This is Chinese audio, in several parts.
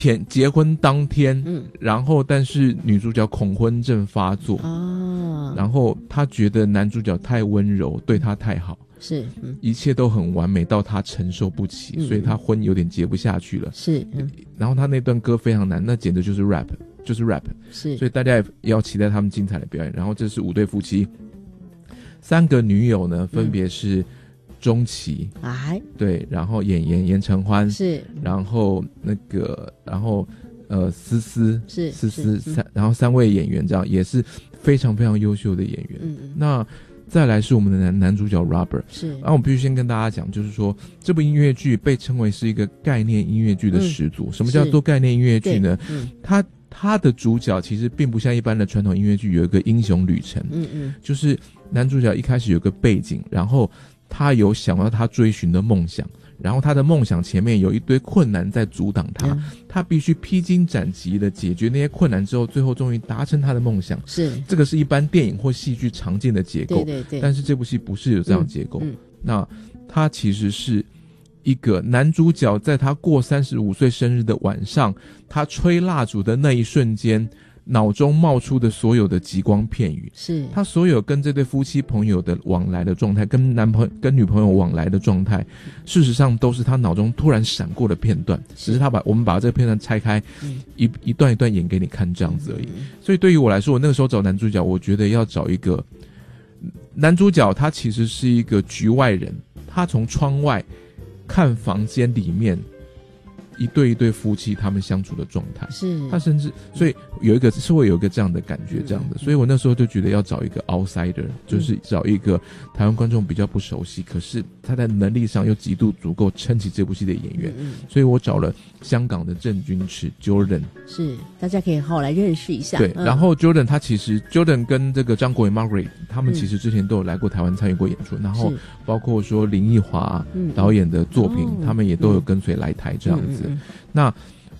结婚当天，然后但是女主角恐婚症发作，然后她觉得男主角太温柔，对她太好， 是， 一切都很完美到她承受不起，所以她婚有点结不下去了。 是， 然后她那段歌非常难，那简直就是 rap， 是， 所以大家也要期待他们精彩的表演。然后这是5对夫妻，3个女友呢，分别是钟琪，对，然后演员严承欢是， 然后思思是， 然后3位演员这样也是非常非常优秀的演员。那再来是我们的男主角 Robert， 是， 然后我必须先跟大家讲，就是说这部音乐剧被称为是一个概念音乐剧的始祖。什么叫做概念音乐剧呢？它的主角其实并不像一般的传统音乐剧有一个英雄旅程，就是男主角一开始有个背景，然后他有想要他追寻的梦想，然后他的梦想前面有一堆困难在阻挡他，他必须披荆斩棘的解决那些困难之后，最后终于达成他的梦想。是，这个是一般电影或戏剧常见的结构，对，但是这部戏不是有这样的结构。那他其实是一个男主角在他过35岁生日的晚上，他吹蜡烛的那一瞬间，脑中冒出的所有的极光片语，是他所有跟这对夫妻朋友的往来的状态，跟女朋友往来的状态，事实上都是他脑中突然闪过的片段，只是我们把这个片段拆开，一段一段演给你看这样子而已。所以对于我来说，我那个时候找男主角，我觉得要找一个男主角，他其实是一个局外人，他从窗外看房间里面一对夫妻他们相处的状态，是他甚至所以会有一个这样的感觉，这样的，所以我那时候就觉得要找一个 outsider，就是找一个台湾观众比较不熟悉，可是他在能力上又极度足够撑起这部戏的演员，所以我找了香港的郑君驰 Jordan， 是大家可以好好来认识一下。 对，然后 Jordan 他其实 Jordan 跟这个张国伟 Margaret 他们其实之前都有来过台湾参与过演出，然后包括说林奕华导演的作品，他们也都有跟随来台这样子。那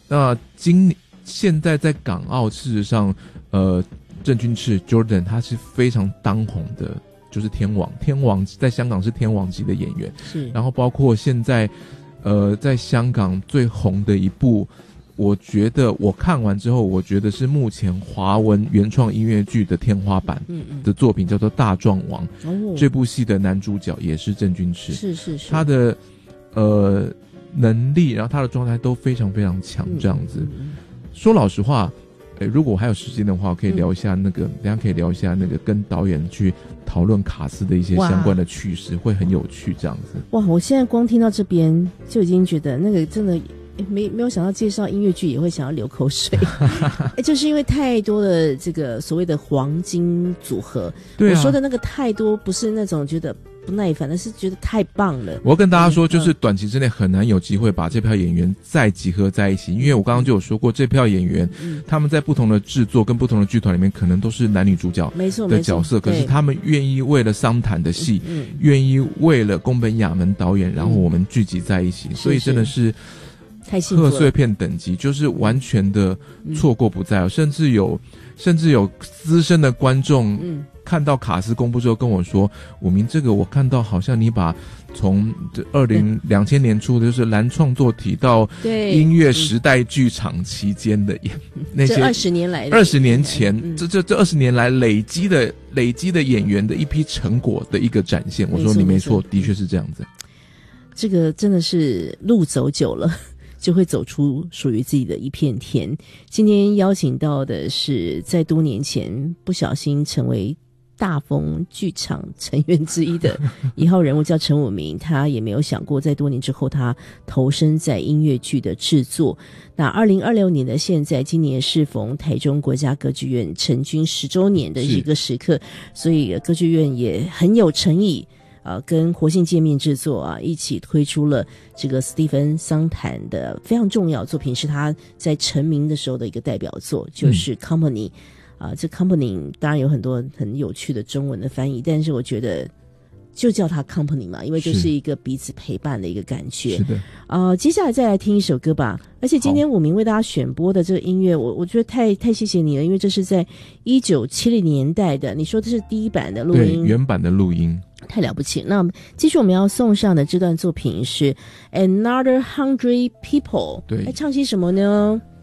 现在在港澳，事实上，郑君驰 Jordan 他是非常当红的，就是天王在香港是天王级的演员。是，然后包括现在，在香港最红的一部，我觉得我看完之后，我觉得是目前华文原创音乐剧的天花板的作品，叫做《大壮王》。这部戏的男主角也是郑君驰，是，他的能力，然后他的状态都非常非常强，这样子。说老实话，如果我还有时间的话，我可以聊一下等一下可以聊一下跟导演去讨论卡斯的一些相关的趣事，会很有趣这样子。哇， 我现在光听到这边就已经觉得那个真的没有想到介绍音乐剧也会想要流口水就是因为太多的这个所谓的黄金组合。对，我说的那个太多不是那种觉得不耐烦，而是觉得太棒了。 我要跟大家说，就是短期之内很难有机会把这票演员再集合在一起，因为我刚刚就有说过，这票演员他们在不同的制作跟不同的剧团里面可能都是男女主角的角色，可是他们愿意为了桑坦的戏，愿意为了宫本雅门导演，然后我们聚集在一起，所以真的是贺岁片等级，就是完全的错过不在，甚至有资深的观众看到卡斯公布之后跟我说，武明这个我看到好像你把从2000年初的就是蓝创作体到音乐时代剧场期间的那些 20年来 20年前这20年来累积的演员的一批成果的一个展现。我说你没错，的确是这样子。 这个真的是路走久了就会走出属于自己的一片天。今天邀请到的是在多年前不小心成为大风剧场成员之一的一号人物叫陈武明，他也没有想过在多年之后他投身在音乐剧的制作。那2026年的现在，今年适逢台中国家歌剧院成军10周年的一个时刻，所以歌剧院也很有诚意跟活性界面制作一起推出了这个斯蒂芬桑坦的非常重要作品，是他在成名的时候的一个代表作，就是《Company》这 Company 当然有很多很有趣的中文的翻译，但是我觉得就叫它 Company 嘛，因为就是一个彼此陪伴的一个感觉。是的，接下来再来听一首歌吧。而且今天武明为大家选播的这个音乐，我觉得太谢谢你了，因为这是在1970年代的，你说这是第一版的录音， 对，原版的录音。 太了不起。那继续我们要送上的这段作品是 Another Hungry People， 对， 唱些什么呢？